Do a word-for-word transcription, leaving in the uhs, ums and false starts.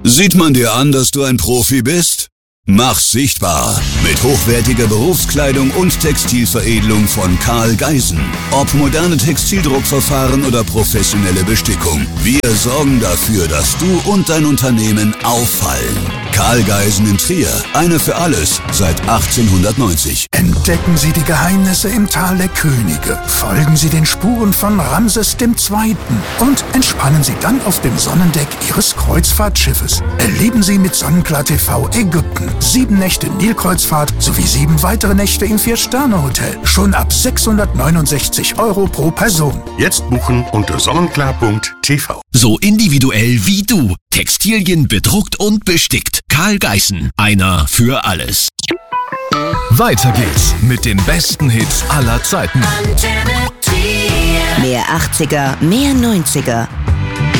Sieht man dir an, dass du ein Profi bist? Mach's sichtbar mit hochwertiger Berufskleidung und Textilveredelung von Karl Geisen. Ob moderne Textildruckverfahren oder professionelle Bestickung. Wir sorgen dafür, dass du und dein Unternehmen auffallen. Karl Geisen in Trier. Einer für alles seit achtzehnhundertneunzig. Entdecken Sie die Geheimnisse im Tal der Könige. Folgen Sie den Spuren von Ramses der Zweite. Und entspannen Sie dann auf dem Sonnendeck Ihres Kreuzfahrtschiffes. Erleben Sie mit Sonnenklar T V Ägypten. Sieben Nächte Nilkreuzfahrt sowie sieben weitere Nächte im Vier-Sterne-Hotel. Schon ab sechshundertneunundsechzig Euro pro Person. Jetzt buchen unter sonnenklar punkt t v. So individuell wie du. Textilien bedruckt und bestickt. Karl Geisen. Einer für alles. Weiter geht's mit den besten Hits aller Zeiten. Mehr achtziger, mehr neunziger.